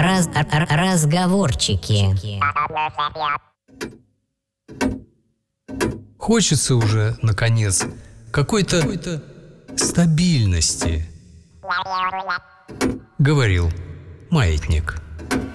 Разговорчики. Хочется уже, наконец, какой-то стабильности, говорил маятник.